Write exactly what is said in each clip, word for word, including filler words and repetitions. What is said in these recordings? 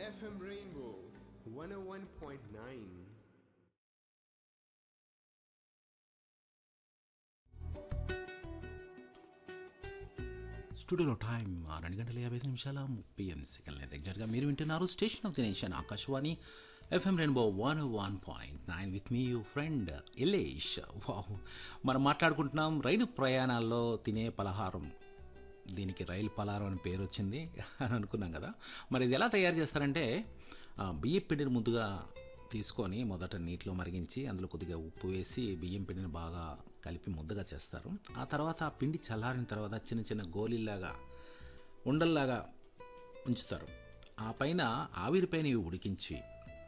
F M Rainbow one oh one point nine. స్టూడియోలో time రెండు గంటల యాభై ఐదు నిమిషాల ముప్పై ఎనిమిది సెకండ్ల ఎగ్జాక్ట్గా మీరు వింటున్నారు station of the nation Akashvani FM rainbow one one point nine with me you friend Ilesh. Wow, మనం మాట్లాడుకుంటున్నాం రైలు ప్రయాణాల్లో తినే పలహారం. దీనికి రైలు పలహారం అని పేరు వచ్చింది అని అనుకున్నాం కదా. మరి ఇది ఎలా తయారు చేస్తారంటే బియ్యం పిండిని ముందుగా తీసుకొని మొదట నీటిలో మరిగించి అందులో కొద్దిగా ఉప్పు వేసి బియ్యం పిండిని బాగా కలిపి ముద్దగా చేస్తారు. ఆ తర్వాత ఆ పిండి చల్లారిన తర్వాత చిన్న చిన్న గోళీల్లాగా ఉండల్లాగా ఉంచుతారు. ఆ పైన ఆవిరిపైన ఇవి ఉడికించి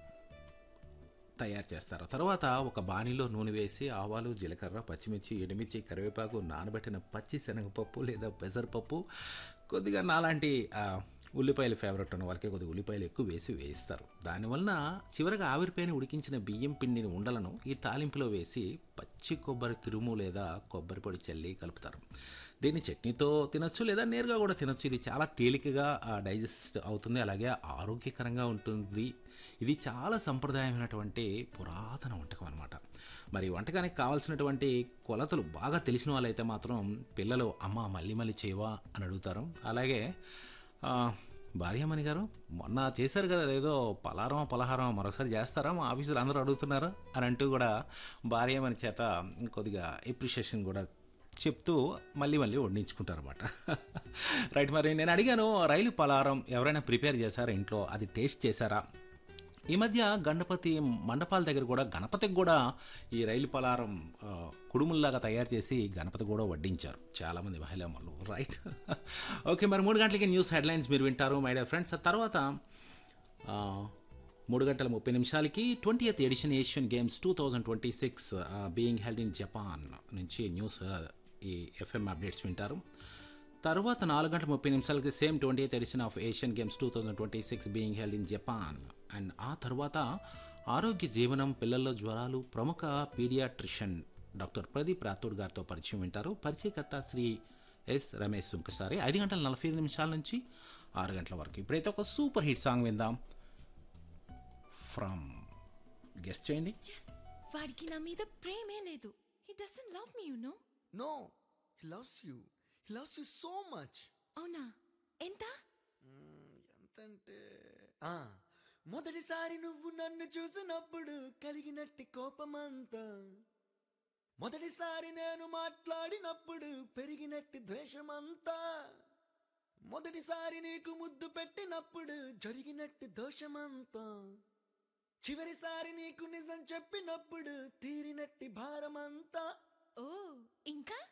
తయారు చేస్తారు. తర్వాత ఒక బాణీలో నూనె వేసి ఆవాలు, జీలకర్ర, పచ్చిమిర్చి, ఎండుమిర్చి, కరివేపాకు, నానబెట్టిన పచ్చి శనగపప్పు లేదా పెసరపప్పు, కొద్దిగా నాలాంటి ఉల్లిపాయలు ఫేవరెట్ ఉన్న వాళ్ళకి కొద్దిగా ఉల్లిపాయలు ఎక్కువ వేసి వేయిస్తారు. దానివలన చివరగా ఆవిరిపైన ఉడికించిన బియ్యం పిండిని ఉండలను ఈ తాలింపులో వేసి పచ్చి కొబ్బరి తురుము లేదా కొబ్బరి పొడి చల్లి కలుపుతారు. దీన్ని చట్నీతో తినొచ్చు లేదా నేరుగా కూడా తినొచ్చు. ఇది చాలా తేలికగా డైజెస్ట్ అవుతుంది, అలాగే ఆరోగ్యకరంగా ఉంటుంది. ఇది చాలా సంప్రదాయమైనటువంటి పురాతన వంటకం అనమాట. మరి వంటకానికి కావాల్సినటువంటి కొలతలు బాగా తెలిసిన వాళ్ళైతే మాత్రం పిల్లలు అమ్మ మళ్ళీ మళ్ళీ చేయవా అని అడుగుతారు. అలాగే భార్యామణి గారు మొన్న చేశారు కదా ఏదో పలారం పలహారం మరొకసారి చేస్తారా, మా ఆఫీసులో అందరూ అడుగుతున్నారు అని అంటూ కూడా భార్యామణి చేత కొద్దిగా ఎప్రిషియేషన్ కూడా చెప్తూ మళ్ళీ మళ్ళీ వండించుకుంటారు అనమాట. రైట్, మరి నేను అడిగాను రైలు పలారం ఎవరైనా ప్రిపేర్ చేశారా ఇంట్లో, అది టేస్ట్ చేశారా? ఈ మధ్య గణపతి మండపాల దగ్గర కూడా గణపతికి కూడా ఈ రైలు పలారం కుడుముల్లాగా తయారు చేసి గణపతి కూడా వడ్డించారు చాలామంది మహిళలు. Right, okay. మరి మూడు గంటలకి న్యూస్ హెడ్లైన్స్ మీరు వింటారు మై డియర్ ఫ్రెండ్స్. తర్వాత మూడు గంటల ముప్పై నిమిషాలకి twentieth edition Asian games two thousand twenty six being held in Japan నుంచి న్యూస్ ఈ ఎఫ్ఎం అప్డేట్స్ వింటారు. తర్వాత నాలుగు గంటల ముప్పై నిమిషాలకి same twentieth edition of Asian games two thousand twenty six being held in Japan. And ఆ తర్వాత ఆరోగ్య జీవనం, పిల్లల్లో జ్వరాలు, ప్రముఖ పీడియాట్రిషియన్ డాక్టర్ ప్రదీప్ రాథోడ్ గారితో పరిచయం వింటారు. పరిచయకర్త శ్రీ ఎస్ రమేష్ సుంకసారి. ఐదు గంటల నలభై ఐదు నిమిషాల నుంచి ఆరు గంటల వరకు. ఇప్పుడైతే ఒక సూపర్ హిట్ సాంగ్ విందాం. ఫ్రమ్ గెస్ట్ చేయండి. వాడికి నా మీద ప్రేమే లేదు. హి doesn't love me, you know. No, he loves you. He loves you so much. అవునా? ఎంత? ఎంతంటే మొదటిసారి నువ్వు నన్ను చూసినప్పుడు కలిగినట్టి కోపమంతా, మొదటిసారి నేను మాట్లాడినప్పుడు పెరిగినట్టి ద్వేషమంతా, మొదటిసారి నీకు ముద్దు పెట్టినప్పుడు జరిగినట్టి దోషమంతా, చివరిసారి నీకు నిజం చెప్పినప్పుడు తీరినట్టి భారమంతా. ఓ, ఇంకా